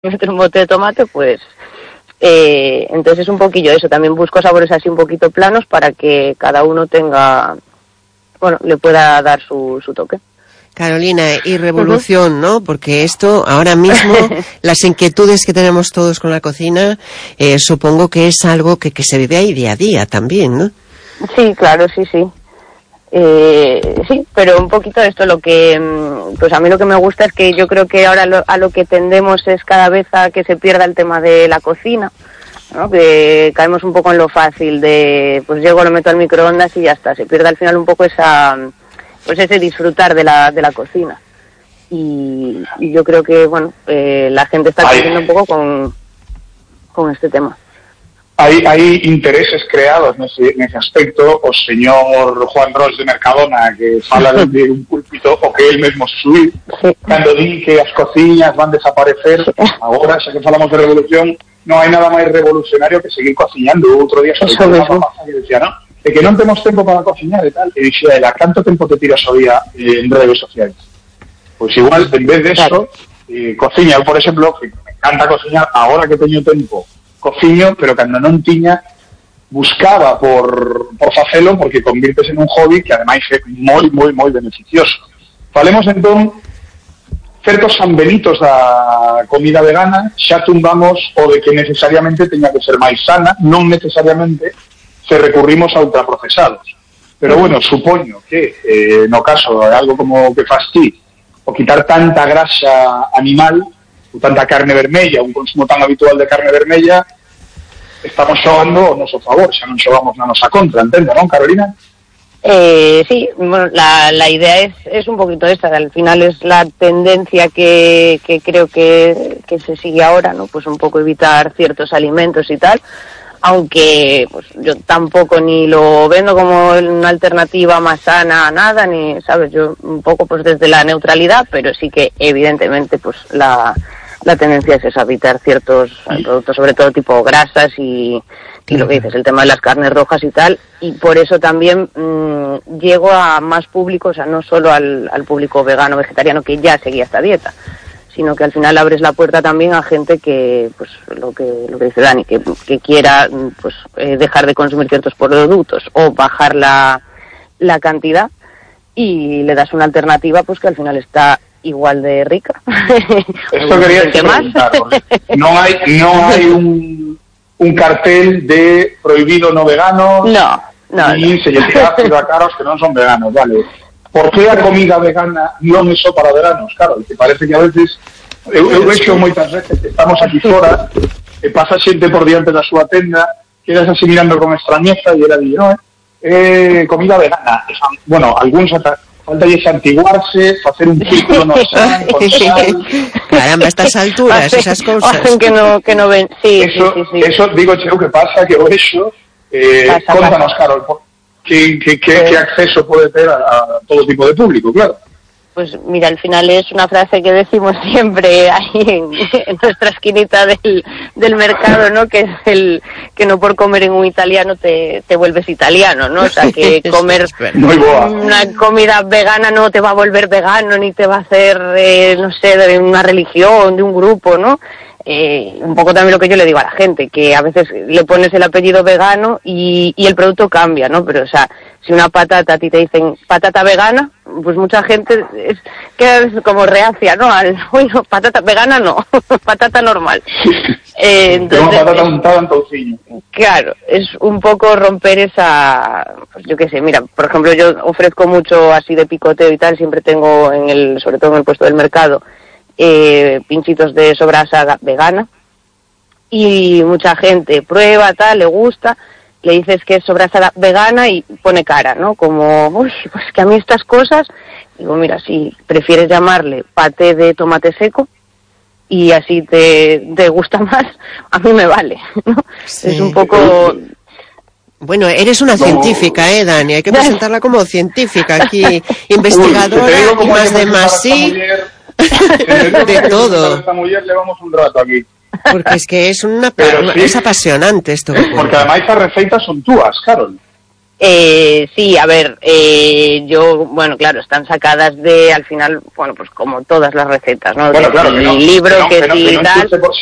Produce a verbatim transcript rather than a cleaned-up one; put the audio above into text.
meter un bote de tomate, pues eh, entonces es un poquillo eso. También busco sabores así un poquito planos para que cada uno tenga, bueno, le pueda dar su, su toque. Carolina, y revolución, uh-huh. ¿no? Porque esto, ahora mismo, las inquietudes que tenemos todos con la cocina, eh, supongo que es algo que, que se vive ahí día a día también, ¿no? Sí, claro, sí, sí. Eh, sí, pero un poquito esto, lo que, pues a mí lo que me gusta es que yo creo que ahora lo, a lo que tendemos es cada vez a que se pierda el tema de la cocina, ¿no? Que caemos un poco en lo fácil de, pues llego, lo meto al microondas y ya está. Se pierde al final un poco esa, pues ese disfrutar de la, de la cocina. Y, y yo creo que, bueno, eh, la gente está creciendo un poco con, con este tema. Hay, hay intereses creados nese, nese aspecto. O señor Juan Ros de Mercadona, que fala de un púlpito, o que él mesmo se subir, sí. Cando di que as cociñas van desaparecer, sí. Agora, xa que falamos de revolución, non hai nada máis revolucionario que seguir cociñando. Outro día sobre todo unha mamá que decía, non? É que non temos tempo para cociñar e tal. E dixía, ela, canto tempo te tiras ao día eh, en redes sociais? Pois igual, en vez de eso, eh, cociña. Eu, por exemplo, que me encanta cociñar, agora que teño tempo, cociño, pero cando non tiña, buscaba por, por facelo, porque convirtes en un hobby que ademais é moi, moi, moi beneficioso. Falemos entón certos sanbenitos da comida vegana. Xa tumbamos o de que necesariamente teña que ser máis sana, non necesariamente se recurrimos a ultraprocesados. Pero bueno, supoño que eh, no caso de algo como que fas ti, o quitar tanta grasa animal, ou tanta carne vermella, un consumo tan habitual de carne vermella, estamos xogando o noso favor, xa non xogamos na nosa contra, entende, non, Carolina? Eh, sí, bueno, la, la idea es, es un poquito esta, al final es la tendencia que, que creo que, que se sigue ahora, ¿no? Pues un poco evitar ciertos alimentos y tal, aunque pues yo tampoco ni lo vendo como una alternativa más sana a nada, ni, ¿sabes? Yo un poco pues desde la neutralidad, pero sí que evidentemente pues la... la tendencia es esa, evitar ciertos productos, sobre todo tipo grasas y, y lo que dices, el tema de las carnes rojas y tal, y por eso también mmm, llego a más público, o sea, no solo al, al público vegano, vegetariano, que ya seguía esta dieta, sino que al final abres la puerta también a gente que, pues, lo que, lo que dice Dani, que, que quiera, pues, eh, dejar de consumir ciertos productos o bajar la, la cantidad, y le das una alternativa, pues, que al final está igual de rica. Esto quería decir más. No hay, no hay un, un cartel de prohibido no veganos. No, no. Y no. Se lle tira ácido a caros que non son veganos, vale. Por que a comida vegana non é só para veganos? Claro, que parece que a veces eu, eu vexo moitas veces que estamos aquí fora e pasa xente por diante da súa tenda, quedas así mirando con extrañeza e era di, no, eh, comida vegana. Bueno, algúns ata falta de santiguarse, facer un círculo no san, con sal. Caramba, a estas alturas, hacen, esas cosas. Hacen que no, que no ven. Sí, eso, sí, sí, sí. Eso, digo, cheo, que pasa, que o eso, eh, pasa, contanos, pasa. Carol, ¿qué, qué, qué, pues, ¿qué acceso puede tener a, a todo tipo de público, claro? Pues mira, al final es una frase que decimos siempre ahí en, en nuestra esquinita del, del mercado, ¿no? Que es el que no por comer en un italiano te, te vuelves italiano, ¿no? O sea, que comer una comida vegana no te va a volver vegano, ni te va a hacer, eh, no sé, de una religión, de un grupo, ¿no? Eh, un poco también lo que yo le digo a la gente, que a veces le pones el apellido vegano y, y el producto cambia, ¿no? Pero, o sea, si una patata a ti te dicen patata vegana, pues mucha gente es, queda como reacia, ¿no? Al, bueno, patata vegana no, patata normal. Eh, entonces, Tengo patata untada en tocino. Claro, es un poco romper esa, pues yo qué sé, mira, por ejemplo, yo ofrezco mucho así de picoteo y tal, siempre tengo en el, sobre todo en el puesto del mercado, Eh, pinchitos de sobrasa vegana, y mucha gente prueba, tal, le gusta, le dices que es sobrasa vegana y pone cara, ¿no? Como, uy, pues que a mí estas cosas, digo, mira, si prefieres llamarle paté de tomate seco y así te, te gusta más, a mí me vale, ¿no? Sí. Es un poco... Bueno, eres una no. científica, ¿eh, Dani? Hay que presentarla como científica aquí, investigadora, uy, y más de más, sí. De todo. Esta mujer llevamos un rato aquí. Porque es que es una, una sí, es apasionante esto. Porque además estas receitas son túas, Carol. Eh, sí, a ver, eh, yo, bueno, claro, están sacadas de, al final, bueno, pues como todas las recetas, ¿no? Bueno, de, claro, que no, libro, que, no, que, que, no, sí que no tal. por